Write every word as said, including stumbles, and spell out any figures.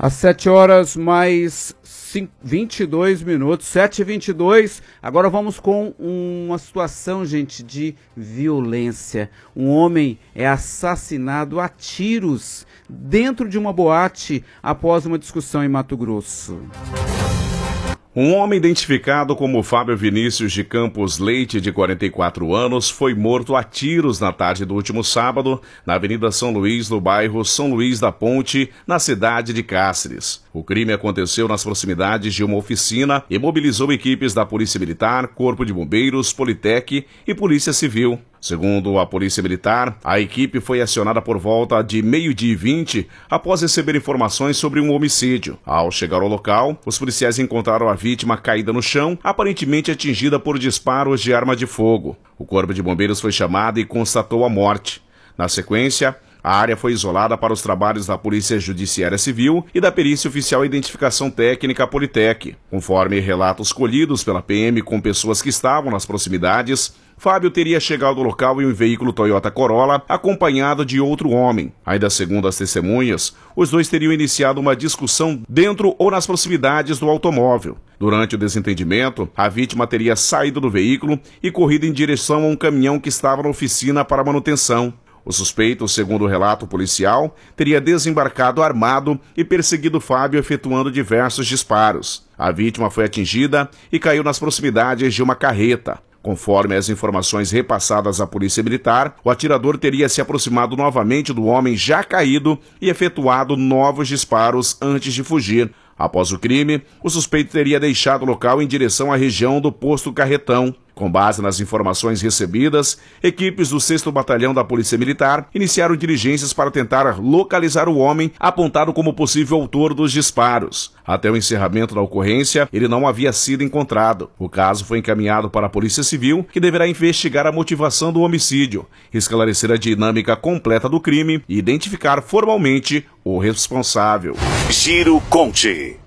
Às sete horas mais vinte e dois minutos, sete e vinte e dois. Agora vamos com uma situação, gente, de violência. Um homem é assassinado a tiros dentro de uma boate após uma discussão em Mato Grosso. Um homem identificado como Fábio Vinícius de Campos Leite, de quarenta e quatro anos, foi morto a tiros na tarde do último sábado, na Avenida São Luís, no bairro São Luís da Ponte, na cidade de Cáceres. O crime aconteceu nas proximidades de uma oficina e mobilizou equipes da Polícia Militar, Corpo de Bombeiros, Politec e Polícia Civil. Segundo a Polícia Militar, a equipe foi acionada por volta de meio-dia e vinte após receber informações sobre um homicídio. Ao chegar ao local, os policiais encontraram a vítima caída no chão, aparentemente atingida por disparos de arma de fogo. O Corpo de Bombeiros foi chamado e constatou a morte. Na sequência, a área foi isolada para os trabalhos da Polícia Judiciária Civil e da Perícia Oficial e Identificação Técnica Politec. Conforme relatos colhidos pela P M com pessoas que estavam nas proximidades, Fábio teria chegado ao local em um veículo Toyota Corolla, acompanhado de outro homem. Ainda segundo as testemunhas, os dois teriam iniciado uma discussão dentro ou nas proximidades do automóvel. Durante o desentendimento, a vítima teria saído do veículo e corrido em direção a um caminhão que estava na oficina para manutenção. O suspeito, segundo o relato policial, teria desembarcado armado e perseguido Fábio efetuando diversos disparos. A vítima foi atingida e caiu nas proximidades de uma carreta. Conforme as informações repassadas à Polícia Militar, o atirador teria se aproximado novamente do homem já caído e efetuado novos disparos antes de fugir. Após o crime, o suspeito teria deixado o local em direção à região do Posto Carretão. Com base nas informações recebidas, equipes do sexto Batalhão da Polícia Militar iniciaram diligências para tentar localizar o homem apontado como possível autor dos disparos. Até o encerramento da ocorrência, ele não havia sido encontrado. O caso foi encaminhado para a Polícia Civil, que deverá investigar a motivação do homicídio, esclarecer a dinâmica completa do crime e identificar formalmente o responsável. Giro Conte.